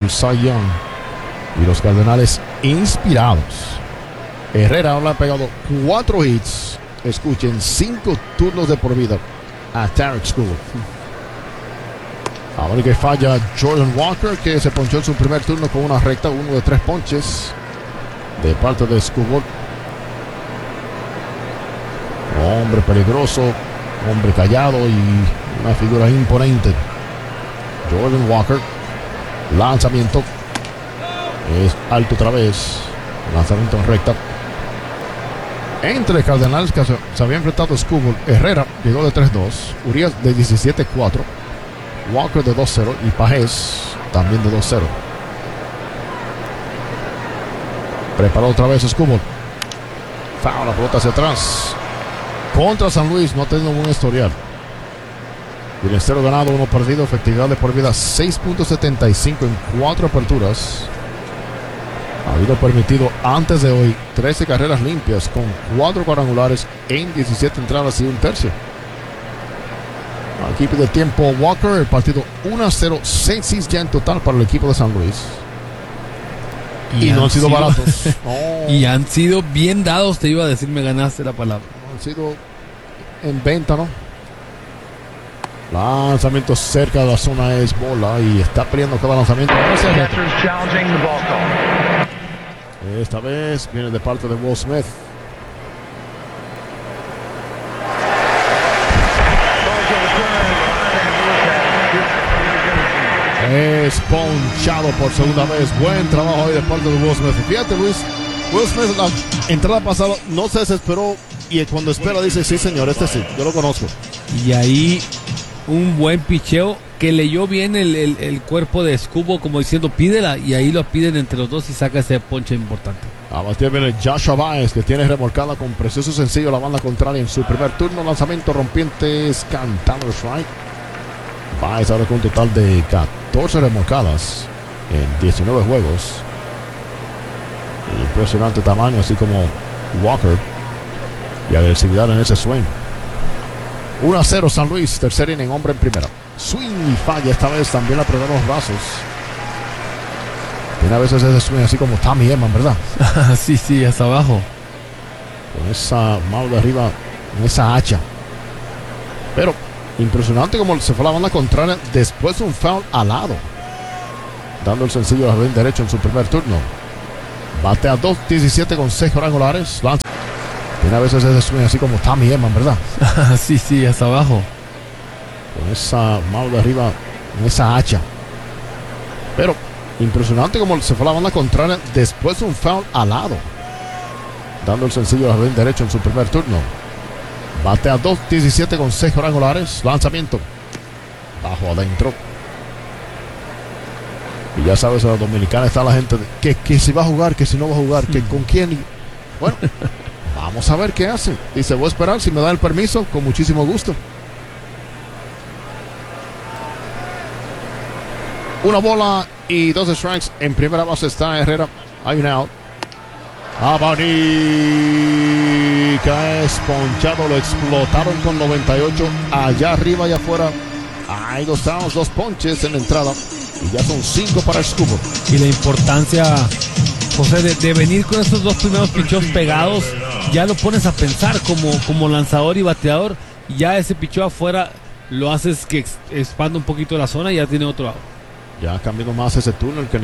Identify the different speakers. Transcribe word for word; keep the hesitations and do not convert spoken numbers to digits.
Speaker 1: el Cy Young. Y los Cardenales inspirados. Herrera le ha pegado cuatro hits. Escuchen, cinco turnos de por vida a Tarik Skubal. Ahora que falla Jordan Walker, que se ponchó en su primer turno con una recta, uno de tres ponches de parte de Skubal. Hombre peligroso, hombre callado y una figura imponente. Jordan Walker, lanzamiento, es alto otra vez, lanzamiento en recta. Entre Cardenales, que se había enfrentado a Skubal, Herrera llegó de tres dos, Urias de diecisiete cuatro, Walker de dos cero y Pajés también de dos cero. Preparó otra vez Skubal. Foul, la pelota hacia atrás. Contra San Luis no ha tenido un buen historial. Bienestar ganado, uno perdido, efectividad de por vida seis punto setenta y cinco en cuatro aperturas. Ha habido permitido antes de hoy trece carreras limpias con cuatro cuadrangulares en diecisiete entradas y un tercio. Aquí pide tiempo Walker, el partido uno a cero, seis hits ya en total para el equipo de San Luis. Y, y no han sido, sido baratos. No.
Speaker 2: Y han sido bien dados, te iba a decir, me ganaste la palabra.
Speaker 1: Han sido en venta, ¿no? Lanzamiento cerca de la zona es bola y está peleando cada lanzamiento. Esta vez viene de parte de Will Smith. Es ponchado por segunda vez. Buen trabajo ahí de parte de Will Smith. Fíjate, Luis, Will Smith la entrada pasada no se desesperó y cuando espera dice, sí señor, este sí, yo lo conozco. Y ahí
Speaker 2: un buen picheo que leyó bien el, el, el cuerpo de Skubal, como diciendo pídela, y ahí lo piden entre los dos y saca ese ponche importante.
Speaker 1: A batir viene Joshua Baez, que tiene remolcada con precioso sencillo la banda contraria en su primer turno. Lanzamiento rompientes, cantado strike. Baez ahora con un total de catorce remolcadas en diecinueve juegos. Impresionante tamaño, así como Walker, y agresividad en ese swing. uno a cero San Luis, tercer inning, hombre en primera. Swing y falla, esta vez también le apretó los brazos. Tiene a veces ese swing así como Tommy Edman, ¿verdad?
Speaker 2: sí, sí, hasta abajo.
Speaker 1: Con esa mano de arriba, en esa hacha. Pero impresionante como se fue la banda contraria después de un foul al lado, dando el sencillo a jardín derecho en su primer turno. Batea dos diecisiete con seis cuadrangulares. Lanza. Tiene a veces ese swing así como Tommy Edman, ¿verdad?
Speaker 2: sí, sí, hasta abajo.
Speaker 1: Con esa mano de arriba, en esa hacha. Pero impresionante como se fue la banda contraria después de un foul al lado, dando el sencillo a jardín derecho en su primer turno. Batea dos diecisiete con seis cuadrangulares. Lanzamiento bajo adentro. Y ya sabes, en la Dominicana está la gente de, que, que si va a jugar, que si no va a jugar, que con quién. Y, bueno, vamos a ver qué hace. Dice, voy a esperar, si me da el permiso, con muchísimo gusto. Una bola y dos strikes. En primera base está Herrera. Hay un out. Abanica es ponchado. Lo explotaron con noventa y ocho. Allá arriba y afuera hay dos outs, dos ponches en la entrada. Y ya son cinco para Skubal.
Speaker 2: Y la importancia, José, de, de venir con estos dos primeros picheos pegados, ya lo pones a pensar como, como lanzador y bateador. Ya ese picheo afuera lo haces que expanda un poquito la zona y ya tiene otro out.
Speaker 1: Ya cambiando más ese túnel que